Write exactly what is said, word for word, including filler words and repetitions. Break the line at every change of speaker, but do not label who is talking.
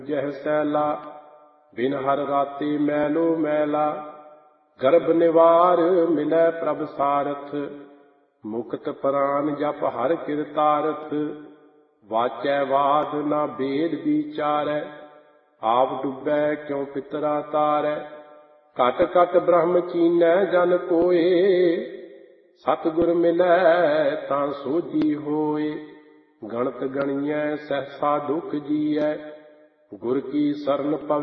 ਜਹ ਸੈਲਾ ਬਿਨ ਹਰ ਰਾਤੇ ਮੈਲੋ ਮੈਲਾ। ਗਰਭ ਨਿਵਾਰ ਮਿਲੈ ਪ੍ਰਭ ਸਾਰਥ, ਮੁਕਤ ਪ੍ਰਾਨ ਜਪ ਹਰ ਕਿਰਤਾਰਥ। ਵਾਚੈ ਵਾਦ ਨਾ ਬੇਦ ਵਿਚਾਰੈ, ਆਪ ਡੁੱਬੈ ਕਿਉ ਪਿਤਰਾ ਤਾਰੈ। ਘਟ ਘਟ ਬ੍ਰਹਮ ਚੀਨੈ ਜਨ ਕੋਇ, ਸਤਿਗੁਰ ਮਿਲੈ ਤਾਂ ਸੋਝੀ ਹੋਇ। ਗਣਤ ਗਣੀਐ ਸਹਸਾ ਦੁਖ ਜੀਐ, ਗੁਰ ਕੀ ਸਰਨ ਪਵੈ